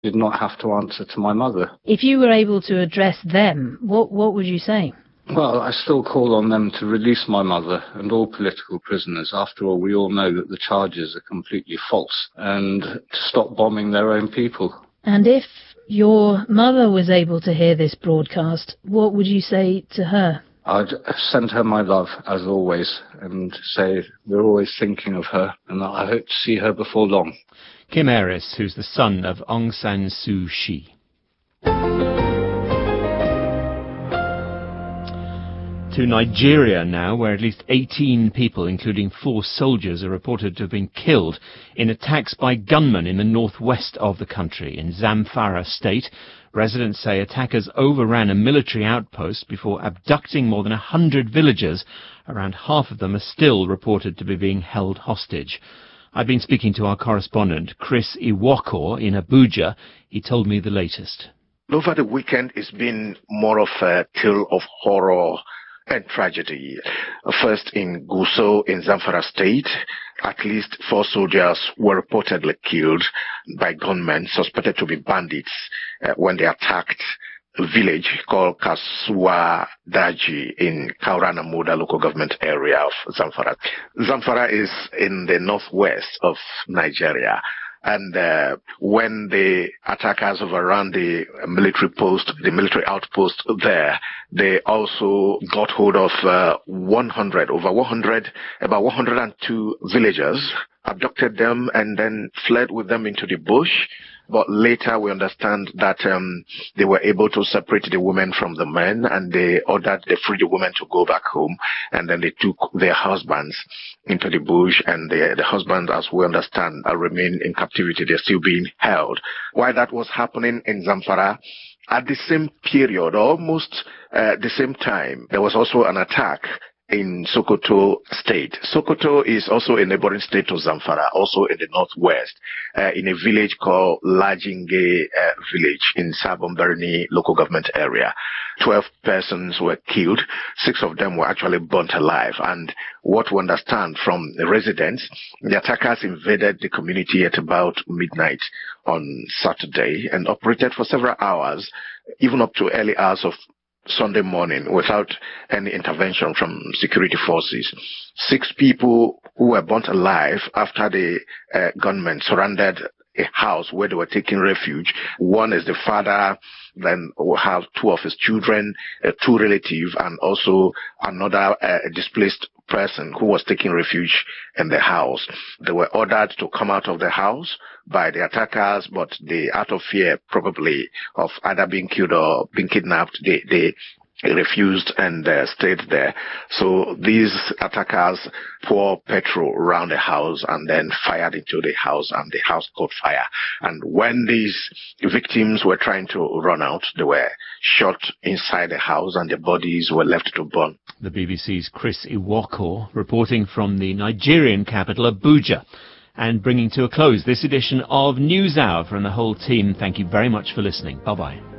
did not have to answer to my mother. If you were able to address them, what would you say? Well, I still call on them to release my mother and all political prisoners. After all, we all know that the charges are completely false, and to stop bombing their own people. And if your mother was able to hear this broadcast, what would you say to her? I'd send her my love, as always, and say we're always thinking of her, and I hope to see her before long. Kim Aris, who's the son of Aung San Suu Kyi. To Nigeria now, where at least 18 people, including 4 soldiers, are reported to have been killed in attacks by gunmen in the northwest of the country. In Zamfara state, residents say attackers overran a military outpost before abducting more than 100 villagers. Around half of them are still reported to be being held hostage. I've been speaking to our correspondent, Chris Iwoko, in Abuja. He told me the latest. Over the weekend, it's been more of a tale of horror and tragedy. First in Gusau in Zamfara state, at least 4 soldiers were reportedly killed by gunmen suspected to be bandits when they attacked a village called Kasuwa Daji in Kaurana Moda local government area of Zamfara. Zamfara is in the northwest of Nigeria. And when the attackers overran the military outpost there, they also got hold of about 102 villagers, abducted them, and then fled with them into the bush. But later we understand that they were able to separate the women from the men, and they freed the women to go back home, and then they took their husbands into the bush, and the husbands, as we understand, remain in captivity. They're still being held. While that was happening in Zamfara, at the same period, almost the same time, there was also an attack in Sokoto state. Sokoto is also a neighboring state to Zamfara, also in the northwest, in a village called Lajinge village in Sabon Birni local government area. 12 persons were killed. 6 of them were actually burnt alive. And what we understand from the residents, the attackers invaded the community at about midnight on Saturday and operated for several hours, even up to early hours of Sunday morning without any intervention from security forces. 6 people who were burnt alive after the gunmen surrounded a house where they were taking refuge. One is the father, then we have 2 of his children, 2 relatives, and also another displaced person who was taking refuge in the house. They were ordered to come out of the house by the attackers, but they, out of fear probably of either being killed or being kidnapped, they refused and stayed there. So these attackers poured petrol around the house and then fired into the house, and the house caught fire. And when these victims were trying to run out, they were shot inside the house and their bodies were left to burn. The BBC's Chris Iwoko reporting from the Nigerian capital, Abuja. And bringing to a close this edition of NewsHour from the whole team. Thank you very much for listening. Bye-bye.